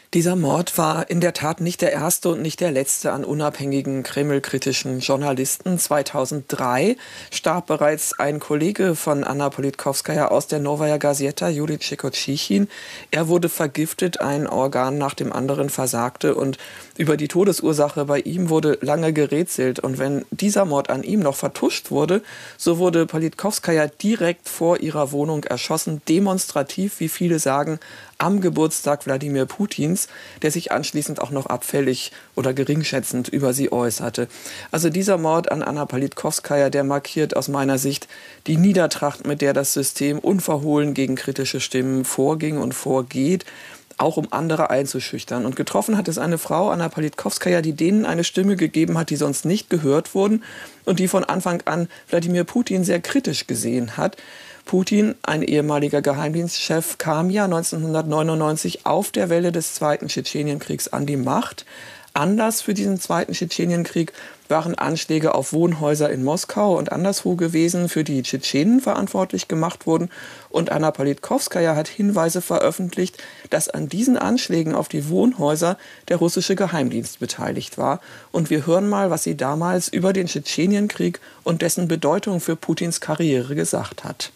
Dieser Mord war in der Tat nicht der erste und nicht der letzte an unabhängigen Kreml-kritischen Journalisten. 2003 starb bereits ein Kollege von Anna Politkowskaja aus der Novaja Gazeta, Juri Tschekotschichin. Er wurde vergiftet, ein Organ nach dem anderen versagte und über die Todesursache bei ihm wurde lange gerätselt. Und wenn dieser Mord an ihm noch vertuscht wurde, so wurde Politkowskaja direkt vor ihrer Wohnung erschossen, demonstrativ, wie viele sagen, am Geburtstag Wladimir Putins, der sich anschließend auch noch abfällig oder geringschätzend über sie äußerte. Also dieser Mord an Anna Politkowskaja, der markiert aus meiner Sicht die Niedertracht, mit der das System unverhohlen gegen kritische Stimmen vorging und vorgeht, auch um andere einzuschüchtern. Und getroffen hat es eine Frau, Anna Politkowskaja, die denen eine Stimme gegeben hat, die sonst nicht gehört wurden und die von Anfang an Wladimir Putin sehr kritisch gesehen hat. Putin, ein ehemaliger Geheimdienstchef, kam ja 1999 auf der Welle des Zweiten Tschetschenienkriegs an die Macht. Anlass für diesen Zweiten Tschetschenienkrieg waren Anschläge auf Wohnhäuser in Moskau und anderswo gewesen, für die Tschetschenen verantwortlich gemacht wurden. Und Anna Politkowskaja hat Hinweise veröffentlicht, dass an diesen Anschlägen auf die Wohnhäuser der russische Geheimdienst beteiligt war. Und wir hören mal, was sie damals über den Tschetschenienkrieg und dessen Bedeutung für Putins Karriere gesagt hat.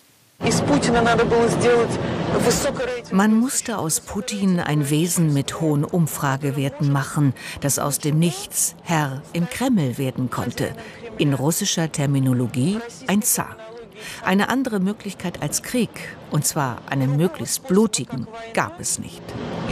Man musste aus Putin ein Wesen mit hohen Umfragewerten machen, das aus dem Nichts Herr im Kreml werden konnte. In russischer Terminologie ein Zar. Eine andere Möglichkeit als Krieg, und zwar einen möglichst blutigen, gab es nicht.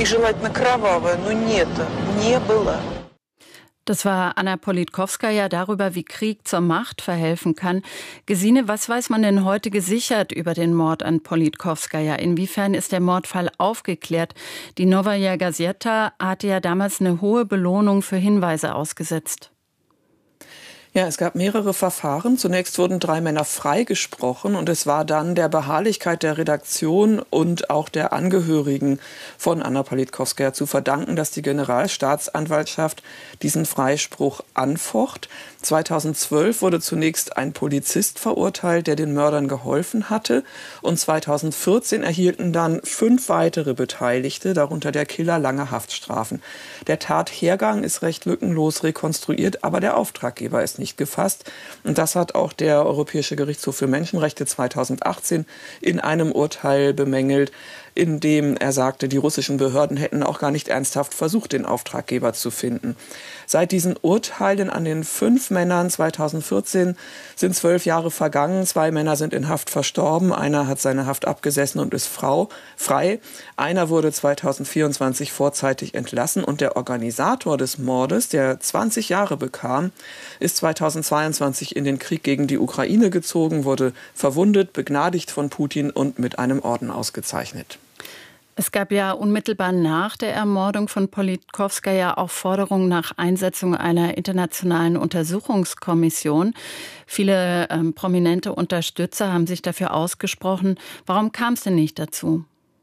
Das war Anna Politkowskaja darüber, wie Krieg zur Macht verhelfen kann. Gesine, was weiß man denn heute gesichert über den Mord an Politkowskaja? Inwiefern ist der Mordfall aufgeklärt? Die Novaja Gazeta hatte ja damals eine hohe Belohnung für Hinweise ausgesetzt. Ja, es gab mehrere Verfahren. Zunächst wurden 3 Männer freigesprochen und es war dann der Beharrlichkeit der Redaktion und auch der Angehörigen von Anna Politkowskaja zu verdanken, dass die Generalstaatsanwaltschaft diesen Freispruch anfocht. 2012 wurde zunächst ein Polizist verurteilt, der den Mördern geholfen hatte. Und 2014 erhielten dann 5 weitere Beteiligte, darunter der Killer, lange Haftstrafen. Der Tathergang ist recht lückenlos rekonstruiert, aber der Auftraggeber ist nicht gefasst. Und das hat auch der Europäische Gerichtshof für Menschenrechte 2018 in einem Urteil bemängelt, in dem er sagte, die russischen Behörden hätten auch gar nicht ernsthaft versucht, den Auftraggeber zu finden. Seit diesen Urteilen an den 5 Männern 2014 sind 12 Jahre vergangen. 2 Männer sind in Haft verstorben. Einer hat seine Haft abgesessen und ist frei. Einer wurde 2024 vorzeitig entlassen. Und der Organisator des Mordes, der 20 Jahre bekam, ist 2022 in den Krieg gegen die Ukraine gezogen, wurde verwundet, begnadigt von Putin und mit einem Orden ausgezeichnet. Es gab ja unmittelbar nach der Ermordung von Politkowskaja auch Forderungen nach Einsetzung einer internationalen Untersuchungskommission. Viele prominente Unterstützer haben sich dafür ausgesprochen. Warum kam es denn nicht dazu?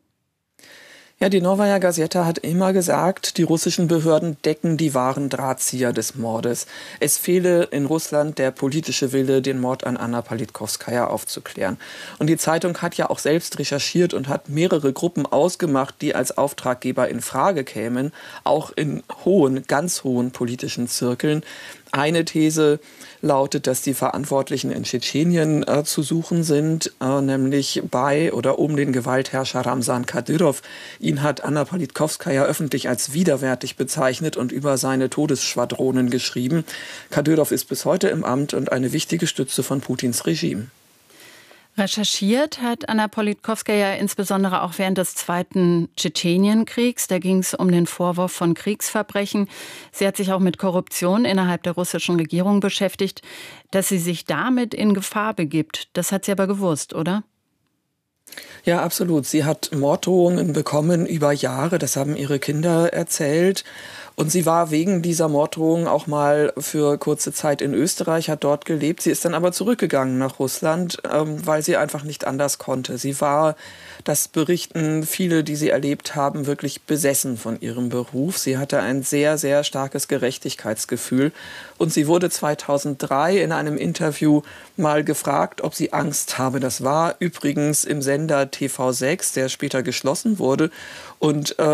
Ja, die Novaja Gazeta hat immer gesagt, die russischen Behörden decken die wahren Drahtzieher des Mordes. Es fehle in Russland der politische Wille, den Mord an Anna Politkowskaja aufzuklären. Und die Zeitung hat ja auch selbst recherchiert und hat mehrere Gruppen ausgemacht, die als Auftraggeber in Frage kämen, auch in ganz hohen politischen Zirkeln. Eine These lautet, dass die Verantwortlichen in Tschetschenien zu suchen sind, nämlich bei oder um den Gewaltherrscher Ramsan Kadyrov. Ihn hat Anna Politkowskaja öffentlich als widerwärtig bezeichnet und über seine Todesschwadronen geschrieben. Kadyrov ist bis heute im Amt und eine wichtige Stütze von Putins Regime. Recherchiert hat Anna Politkowskaja insbesondere auch während des Zweiten Tschetschenienkriegs. Da ging es um den Vorwurf von Kriegsverbrechen. Sie hat sich auch mit Korruption innerhalb der russischen Regierung beschäftigt. Dass sie sich damit in Gefahr begibt, das hat sie aber gewusst, oder? Ja, absolut. Sie hat Morddrohungen bekommen über Jahre. Das haben ihre Kinder erzählt. Und sie war wegen dieser Morddrohung auch mal für kurze Zeit in Österreich, hat dort gelebt. Sie ist dann aber zurückgegangen nach Russland, weil sie einfach nicht anders konnte. Sie war, das berichten viele, die sie erlebt haben, wirklich besessen von ihrem Beruf. Sie hatte ein sehr, sehr starkes Gerechtigkeitsgefühl. Und sie wurde 2003 in einem Interview mal gefragt, ob sie Angst habe. Das war übrigens im Sender TV6, der später geschlossen wurde. Und